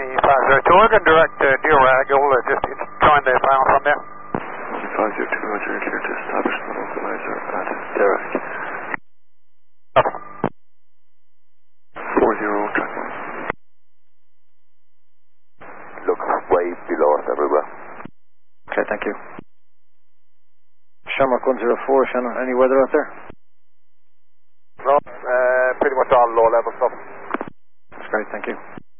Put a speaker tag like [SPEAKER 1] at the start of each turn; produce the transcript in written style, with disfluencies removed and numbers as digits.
[SPEAKER 1] Miami 502, I can direct Duragel, just join the final from there.
[SPEAKER 2] 502, Roger, clear to establish the localizer at Derek. 40, track 1.
[SPEAKER 3] Look way below us everywhere.
[SPEAKER 4] Okay, thank you. Shamrock 104, Shannon, any weather out there?
[SPEAKER 3] No, pretty much all low level stuff.
[SPEAKER 4] That's great, thank you.